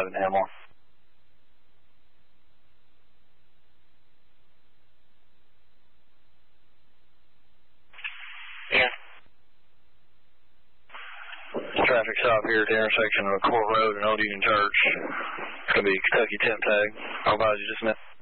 5 in Hemlock. Yeah. Traffic stop here at the intersection of Court Road and Old Union Church. It's going to be Kentucky temp tag. I'll advise you just a minute.